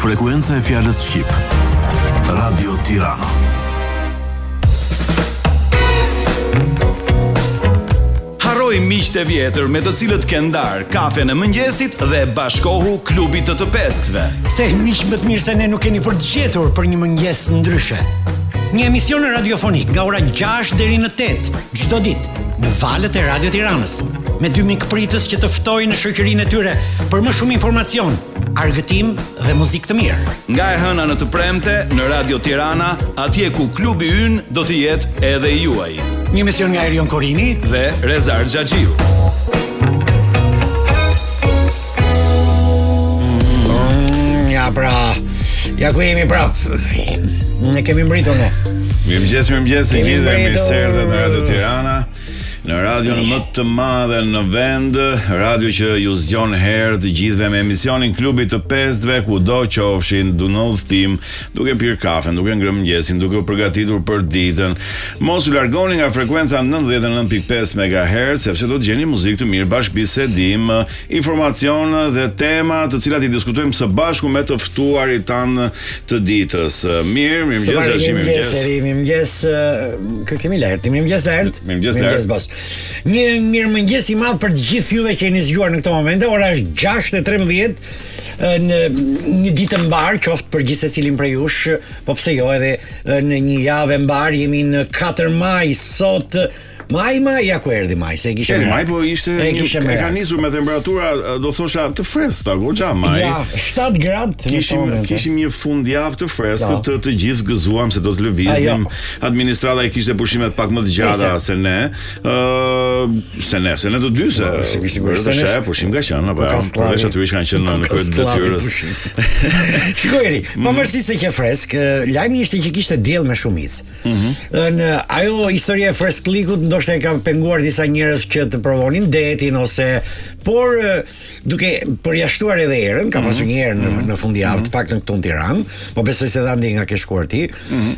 Frekuenca e fjalës shqip. Radio Tirana. Harroj miqtë e vjetër me të cilët ke ndar kafen e mëngjesit dhe bashkohu klubit të pestëve. Se miq më të mirë se ne nuk keni për të gjetur për një mëngjes ndryshe. Një emision radiofonik nga ora 6 deri në 8 çdo ditë në valët e Radio Tiranës, me 2 mikpritës që të ftojnë në shoqërinë e tyre për më shumë informacion, argëtim dhe muzikë të mirë. Nga e hëna në të premte në Radio Tirana, atje ku klubi ynë do të jetë edhe i juaj. Një emision nga Erion Korini dhe Rezar Xhaxhiu. Ja pra, ja ku jemi prap. Ne kemi mbritur ne. Mirëmëngjes, të gjithëve, mirëserdhje në Radio Tirana. Në radion më të madhe në vend, radio që ju zgjon herë të gjithëve me emisionin Klubi të Pestëve, kudo qofshin, në udhëtim, duke pirë kafen, duke ngrënë mëngjesin, duke u përgatitur për ditën. Mos u largoni nga frekuenca 99.5 MHz, sepse do të gjeni muzikë të mirë, bashkëbisedim, informacion dhe tema të cilat i diskutojmë së bashku me të ftuarit tanë të ditës. Mirëmëngjes, kë kemi lart, mirëmëngjes boss. Një mirëmëngjes i madh për të gjithë juve që jeni zgjuar në këtë moment. Ora është 6:13 në një ditë mbar, qoftë për gjithë secilin prej jush, po pse jo edhe në një javë mbar. Jemi në 4 maj sot. Maj, ja ku erdhi maj, se e kishe maj, po ishte e ka nisur me temperatura, do thosha, të freskëta, goxha maj. Ja, 7 gradë. Kishim një fundjavë të freskët, të gjithë gëzuam se do të lëviznim. Administrata i kishte pushimet pak më të gjata se ne. Se ne të dy se pushim nga qenë, apo veç aty kanë qenë në kryet detyrës. Shikojeni, pavarësisht se që fresk, lajmi ishte që kishte diell me shumicë. Ajo historia e freskëllikut ndoshta e ka penguar disa njerëz që të provonin detin ose por duke përjashtuar edhe erën, ka pasur një herë në fundjavë, të paktën këtu në Tiranë, po besoj se dhandi nga ke shkuar ti.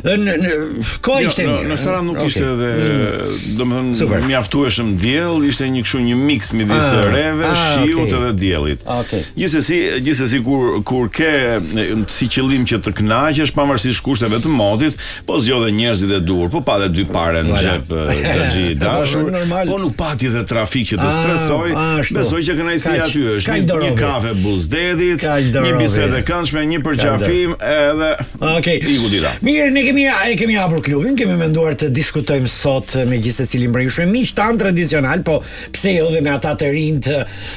Koha ishte mirë. Në Saran nuk ishte edhe, domethënë, mjaftueshëm diell, ishte një kështu një miks midis reve, shiut edhe diellit. Gjithsesi kur ke si qëllim që të kënaqesh pavarësisht kushteve të modit, po zgjodhe njerëzit e dur, po pa dhe 2 parë në xhep. Dashur, po nuk pati dhe trafik që të stresoj. Besoj që kënaqësia aty është një kafe buzdedit, një bisedë e këndshme, një përqafim edhe i godita. Mirë, ne kemi hapur klubin, kemi menduar të diskutojmë sot me gjithë secilin prej jush me miq tan tradicional, po pse jo dhe me ata të rinj,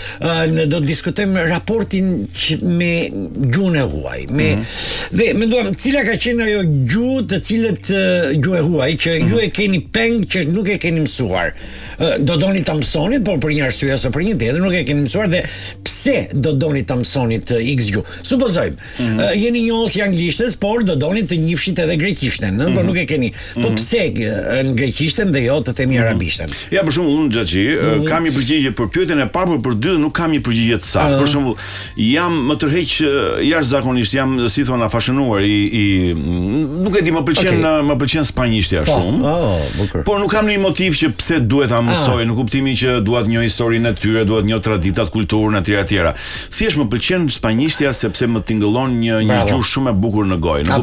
do të diskutojmë raportin me gjuhën e huaj. Dhe menduam cila ka qenë ajo gjuhë të cilët gjuhë e huaj që ju e keni peng që nuk e keni mësuar. Do doni ta mësoni, por për një arsye ose për një tjetër nuk e keni mësuar dhe pse do doni ta mësoni X gjuhë. Supozojmë, jeni njohës anglishtes, por do doni të njihshit edhe greqishten, por nuk e keni. Po pse në greqishten dhe jo të themi arabishten? Ja, për shembull, unë Xhaxhi, kam një përgjigje për pyetjen e parë, por për dytën nuk kam një përgjigje të saktë. Për shembull, jam më tërheq jashtëzakonisht, jam si thon afashonuar nuk e di, më pëlqen spanjishtja shumë. Por nuk kam një motiv që pse duhet ta mësoj, në kuptimin që duat një historinë e tyre, duat një traditat, kulturën e tjera. Thjesht më pëlqen spanjishtja sepse më tingëllon një gjuhë shumë e bukur në gojë. Në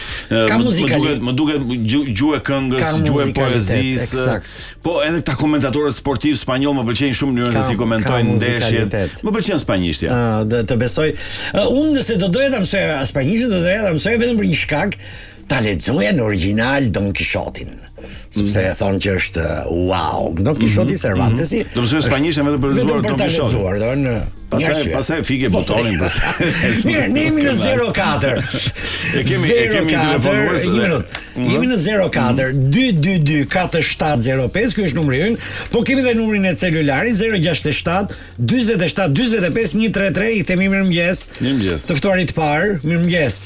kuptimin më duket gjuhë e këngës, gjuhë e poezisë. Po edhe këta komentatorët sportiv spanjoll më pëlqejnë shumë mënyrën se si komentojnë ndeshjet. Më pëlqen spanjishtja. Të besoj. Unë nëse do doja ta mësoj spanjishten, do doja ta mësoj vetëm për një shkak, ta lexoja në origjinal Don Quixotin. Sepse e thonë që është wow, Don Quixoti Cervantesi. Do mësoj spanjishtën vetëm për Don Quixotin. Pastaj fike botonin pas. Mirë, ne jemi në 04. E kemi telefonuar. Jemi në 04 222 4705, ky është numri ynë, po kemi edhe numrin e celularit 067 47 45 133. I themi mirëmëngjes. Të ftuarit parë, mirëmëngjes.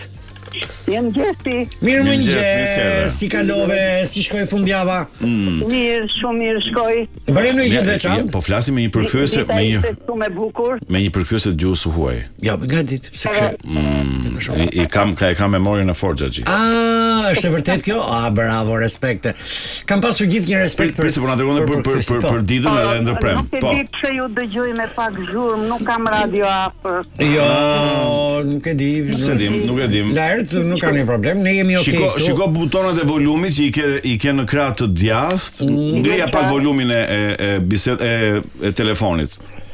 Mirëmëngjes, si kalove, si shkoi fundjava? Mirë, shumë mirë shkoi. Bërim në një veçantë. Po flasim me një përkthyese me një përkthyese të gjuhës së huaj. Ja, gati, pse kështu? I kam memorien e fortë Xhaxhi. Është e vërtet kjo? Bravo, respekte. Kam pasur gjithë një respekt për po na tregon për ditën edhe ndërprem. Po. Nuk e di pse ju dëgjoj me pak zhurmë, nuk kam radio afër. Jo, nuk e di. Nuk e dim. Lart, nuk ka ndonjë problem. Ne jemi okay këtu. Shiko butonat e volumit që i ke në krah të djathtë. Ngrija pak volumin e telefonit.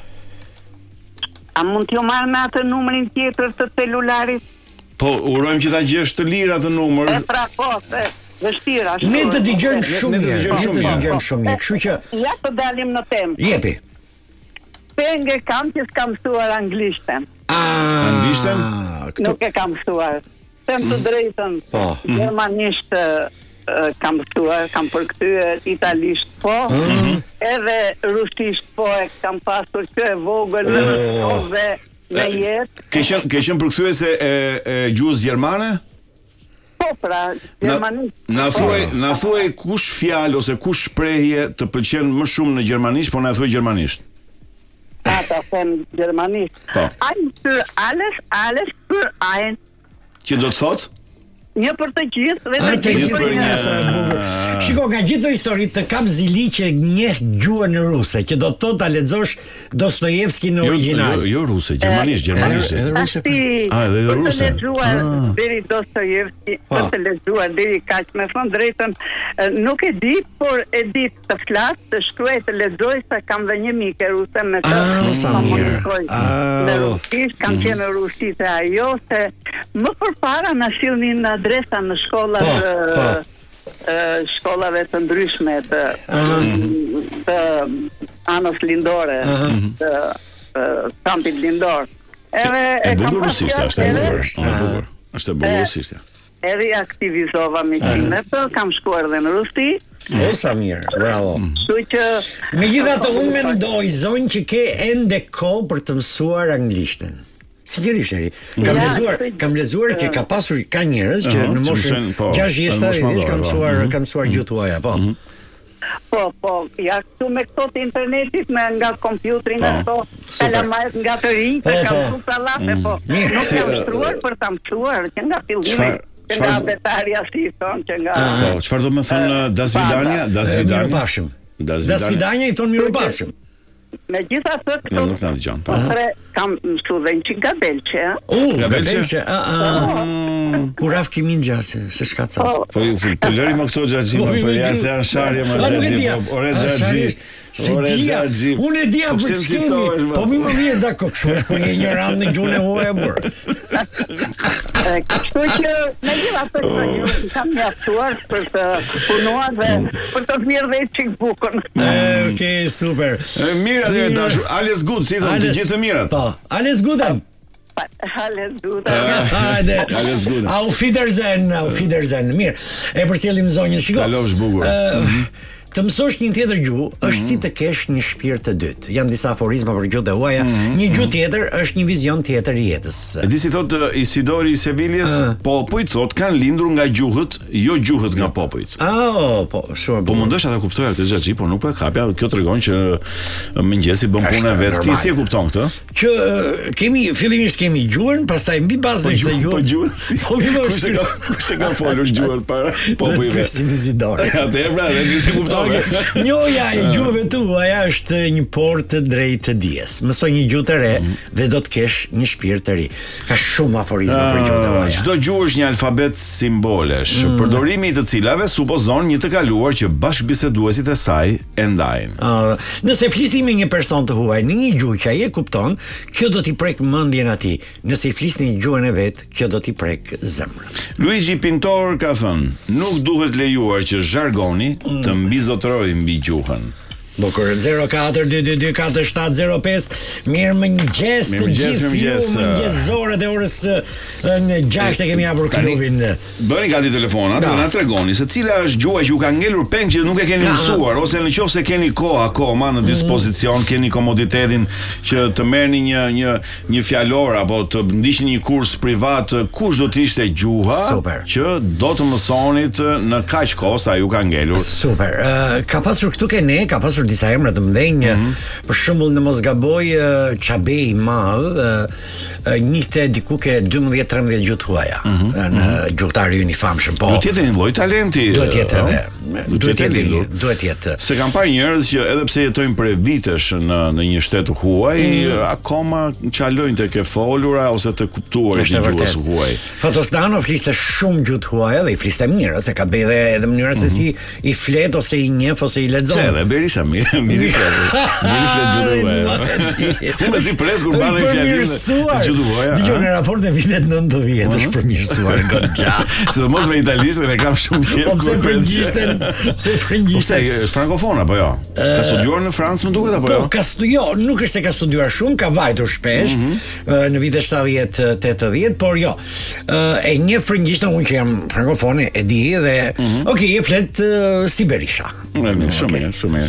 A mund t'ju marrë me atë numrin tjetër të celularit? Po, urojmë që ta gjesh të lirë atë numër. E pra po, vështira. Ne të dëgjojmë shumë mirë. Kështu që ja të dalim në temë. Jepi. Penge kam që s'kam mësuar anglishten. Anglishten? Nuk e kam mësuar. Them të drejtën. Gjermanisht kam mësuar, kam përkthyer, italisht po, edhe rusisht po e kam pasur që e vogël në jetë. Ke qenë përkthyese e gjuhës gjermane? Po pra, gjermanisht. Na thuaj kush fjalë ose kush shprehje të pëlqen më shumë në gjermanisht, po na thuaj gjermanisht. Ata them gjermanisht. Po. Ein für alles für ein. Që do të thotë? Një për të gjithë dhe të gjithë për një. Shiko, nga gjithë historitë të Kap Zili që njeh gjuhën ruse, që do të thotë ta lexosh Dostojevski në origjinal. Jo ruse, gjermanisht. Edhe ruse. Edhe ruse. Të lexuar deri Dostojevski, të lexuar deri kaq, me thënë drejtën, nuk e di, por e di të flas, të shkruaj, të lexoj, se kam dhe një mike ruse me të. Sa mirë. Në rusisht, kam qenë në rusit e ajo, se më përpara na sillnin në adresa në shkollave të ndryshme të anës lindore, të kampit lindor. E bukur rusisht, është e bukur. Është e bukur rusisht. Eri aktivizova me qime, kam shkuar dhe në Rusi. Sa mirë, bravo. Megjithatë unë mendoj zonjë që ke ende kohë për të mësuar anglishten. Sigurisht, kam lexuar që ka pasur ka njerëz që në moshën 60 vjeç kanë mësuar gjuhë tuaja, po. Po, ja këtu me këto të internetit, nga kompjutri, nga këto kalamajt, nga të rinj, kam këtu salate, po. Nuk jam shtruar për ta mësuar, që nga fillimi, që nga betarja si thonë, që nga... Po, çfarë do të thonë das vidania? Mirupafshim. Das vidania i thonë mirupafshim. Megjithatë këto nuk na dëgjon. Kam mësuar dhe një gabelçe. Gabelçe. Kuraf kimin gjase, se shkaca. Po lëri më këto xhaxhi, po ja se janë sharje më xhaxhi, ore xhaxhi. Unë e dia për çfarë. Po më vjen dakor, kështu kur je ignorant në gjuhën e huaj e bër. Kështu që megjithatë kam mjaftuar për të punuar dhe për të mirë dhe çik bukën. Okej, super. Mirë atë dashur. Alles gut, si thon të gjithë mirat. Po, alles gut. Alles gut. Hajde. Alles gut. Auf Wiedersehen. Mirë. E përcjellim zonjën, shiko. Kalofsh bukur. Të mësosh një tjetër gjuhë është si të kesh një shpirt të dytë. Janë disa aforizma për gjuhët e huaja. Një gjuhë tjetër është një vizion tjetër i jetës. E di si thot Isidori i Seviljes, popujt thot kanë lindur nga gjuhët, jo gjuhët nga popujt. Po, shumë. Po mundesh ata kuptoj atë xhaxhi, po nuk po e kapja. Kjo tregon që mëngjesi bën punën vet. Ti si e kupton këtë? Që fillimisht kemi gjuhën, pastaj mbi bazën e kësaj gjuhë. Po gjuhën si. Po kush e ka folur gjuhën para popujve? Si Isidori. Atë pra, ti si kupton? Njoja e gjuhëve tuaja është një portë drejt të dijes. Mësoj një gjuhë të re dhe do të kesh një shpirt të ri. Ka shumë aforizma për gjuhën tuaja. Çdo gjuhë është një alfabet simbolesh, përdorimi i të cilave supozon një të kaluar që bashkëbiseduesit e saj e ndajnë. Nëse flisni me një person të huaj në një gjuhë që ai e kupton, kjo do t'i prek mendjen atij. Nëse i flisni një gjuhën e vet, kjo do t'i prek zemrën. Luigi Pintor ka thënë, nuk duhet lejuar që zhargoni të mbizotërojë mbi gjuhën. Bukur 04224705. Mirëmëngjes të gjithë ju, mëngjesorët e orës 6 e kemi hapur klubin. Bëni gati telefonat dhe na tregoni se cila është gjuha që ju ka ngelur peng që nuk e keni mësuar, ose nëse keni kohë akoma në dispozicion, keni komoditetin që të merrni një fjalor apo të ndiqni një kurs privat, kush do të ishte gjuha që do të mësonit në kaq kohë sa ju ka ngelur? Super. Ka pasur këtu ka pasur pasur disa emra të mëdhenj, për shembull në mos gaboj Çabej i madh, njihte diku ke 12-13 gjuhë huaja në gjuhëtar i famshëm, po. Duhet jetë një lloj talenti. Duhet jetë edhe. Duhet jetë. Se kam parë njerëz që edhe pse jetojnë për vitesh në një shtet huaj, akoma çalojnë tek e folura ose të kuptuarit të gjuhës huaj. Fatosdano fliste shumë gjuhë huaj dhe i fliste mirë, se ka bërë edhe mënyra se si i flet ose i njeh ose i lexon. Se edhe Berisha mirë flet. Mirë flet gjuhë huaj. Unë si pres kur mbani fjalinë gjuhë huaj. Dije në raport me vitet 90 është përmirësuar goxha. Sidomos me italishtën e kam shumë qejf. Pse frëngjishten? Pse frëngjishten? Është frankofon apo jo? Ka studiuar në Francë, më duket apo jo? Jo, nuk është se ka studiuar shumë, ka vajtur shpesh në vitet 70-80, por jo. E një frëngjishtën unë që jam frankofone e di dhe e flet si Berisha. Shumë mirë.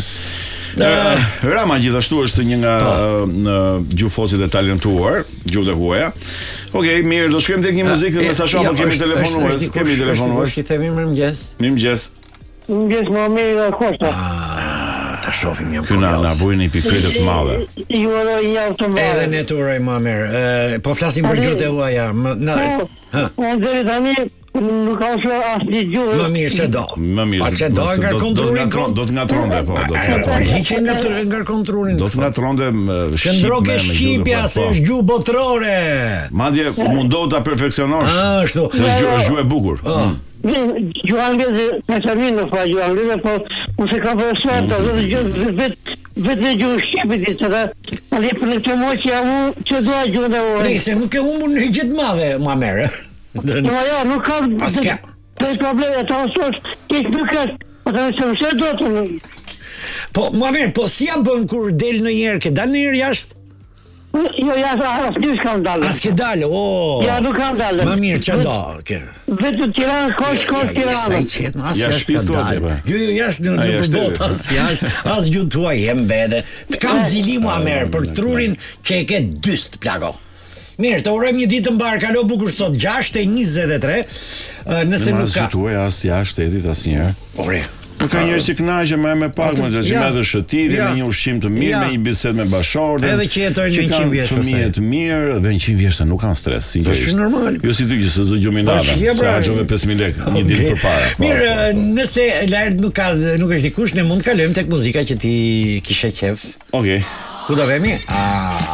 Rama gjithashtu është një nga gjuhëfosët e talentuar, gjuhët e huaja. Okej, mirë, do shkojmë tek një muzikë dhe mesazh apo kemi telefonues? Kemi telefonues. Si themi mirëmëngjes. Mirëmëngjes. Mirëmëngjes, Muhamedi Kosta. Ta shohim jam. Ky na bujnë një pikë të madhe. Ju uroj një javë të mbarë. Edhe ne të uroj më mirë. Po flasim për gjuhët e huaja. Unë deri tani nuk ka asnjë gjuhë. Më mirë se do. Më mirë. Pa çdo nga kontrolli. Do të ngatronde, po, do të ngatronde. Hiqe nga kontrolli. Do të ngatronde Qëndroke shqipja se është gjuhë botërore. Madje mundohu ta perfeksionosh. Ashtu. Se është gjuhë e bukur. Gjuhë angleze, me shërmin në fa gjuhë angleze, po unë se ka për smarta, vetë në gjuhë shqipit, që da ali për në të moj që jam unë që doa gjuhë në ore. Se nuk e humbur në gjithë madhe, ma merë. Ja, nuk ka të probleme, ta nësot, kejtë nuk është, po të nëse më shërë do të në. Po, ma merë, po si jam bën kur del në njerë, ke dal në njerë jashtë? Jo, jashtë, asë njës kam dalë. As ke dalë, Ja, nuk kam dalë. Ma mirë, që do? Vetë Tiranë, kosh Tiranë. Sa i qetë, as jashtë ka dalë. Jo, jashtë në përbot, as gjuhë tua jem vede. Të kam zili mua merë, për trurin që e ke dyst, plako. Mirë, të urojmë një ditë të mbarë, kalo bukur sot 6:23, nëse nuk ka... Në tuaj as jashtë shtetit as njerë. Ore. Nuk ka njerë që knaqe me pak, që me dhe shëtitje, me një ushqim të mirë, me një bisedë me bashkëshorten. Edhe që jetojnë 100 vjeç. Që kanë fëmijë të mirë dhe 100 vjeç nuk kanë stres. Është normal. Jo si ty që se zë gjuminave, se harxove 5.000 lekë një ditë përpara. Mirë, nëse lart nuk është dikush, ne mund të kalojmë tek muzika që ti kishe qef. Okej. Ku do vemi?